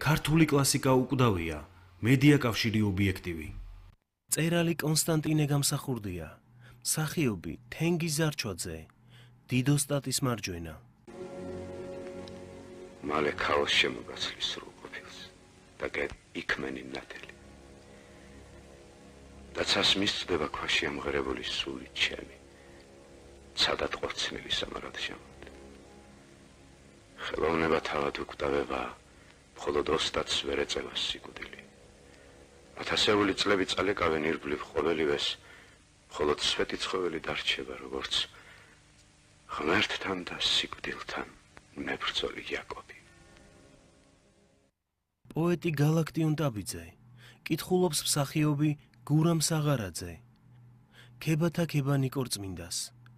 ქართული კლასიკა უკვდავია, მედია კავშირი ობიექტივი. წერალი კონსტანტინე გამსახურდია, მსახიობი თენგიზ ზარჩვაძე, დიდოსტატის მარჯვენა. მალე ქაოს შემოგაცლის სრულყოფილს და იქმენი ნათელი. და ცას მისწდება ქვაში ამღერებული სული ჩემი, ცადად ყოფცნილი სამარად შემოდ. ხელოვნება თავად უკვდავება, მხოლოდ ოსტატს ვერ ეწევა სიკვდილი. ათასეული წლები წალეკავენ ირგვლივ ყოველივეს, მხოლოდ სვეტი ცხოველი დარჩება, როგორც ღმერთთან და სიკვდილთან მებრძოლი იაკობი. პოეტი გალაქტიონ ტაბიძე, კითხულობს მსახიობი გურამ საღარაძე, ქებათა ქება ნიკორწმინდას.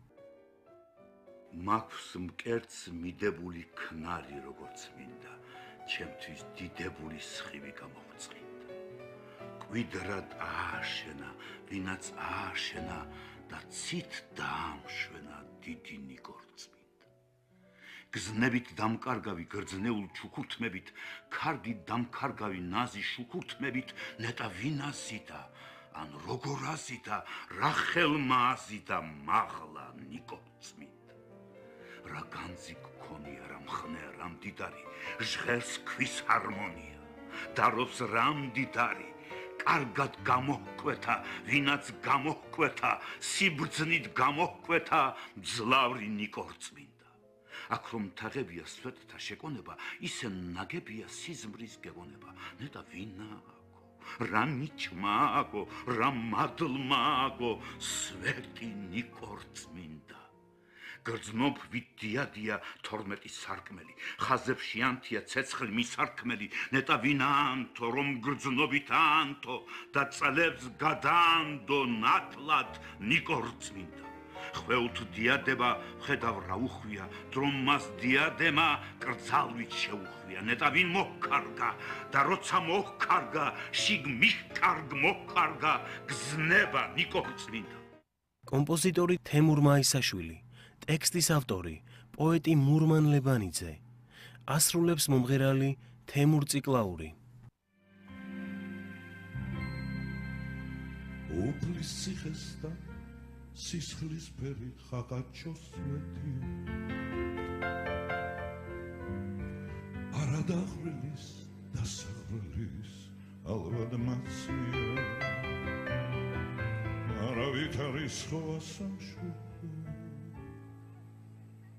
მაქვს მკერდს მიდებული ქნარი როგორც მინდა, ჩემთვის დიდებული სხივი გამოღვწინდა. კვიდრად ააშენა, ვინაც ააშენა და ცით დაამშვენა დიდი ნიკორწმინდა. გზნებით დამკარგავი გრძნეულ ჩუქურთმებით, კარგი დამკარგავი ნაზი შუქურთმებით, ნეტა ვინ აზიდა, ან როგორ აზიდა, რა ხელმა აზიდა მაღლა ნიკორწმინდა. რა განძი გქონია, რა მხნე, რა მდიდარი, ჟღერს ქვის ჰარმონია, დარობს რა მდიდარი, კარგად გამოჰკვეთა, ვინაც გამოჰკვეთა, სიბრძნით გამოჰკვეთა, მძლავრი ნიკორწმინდა. აქ რომ თაღებია სვეტთა შეკონება, ისე ნაგებია სიზმრის გეგონება, ნეტა ვინააგო, რა მიჭმა აგო, რა მადლმა აგო, სვეტი ნიკორწმინდა. გრძნობ ვიდიადია 12 სარკმელი, ხაზებში ანთია ცეცხლი მისარკმელი, ნეტა ვინაანთო, რომ გრძნობით აანთო და წლებს გადაანდო ნათლად ნიკორწმინდა. ხვეუთ დიადება, ხედავ რა უხვია, დრომ მას დიადემა კრძალვით შეუხვია, ნეტა ვინ მოჰკარგა და როცა მოჰკარგა, შიგ მიხკარგ მოჰკარგა, გზნება ნიკორწმინდა. კომპოზიტორი თემურ მაისაშვილი, ტექსტის ავტორი პოეტი მურმან ლებანიძე, ასრულებს მომღერალი თემურ ციკლაური. უფლის ციხეს და სისხლის ფერი ხაღაჩოს სვეტი, არადახვილის დასახველის ალბათ მაცია, არავით არის ხო ასამშვიდო,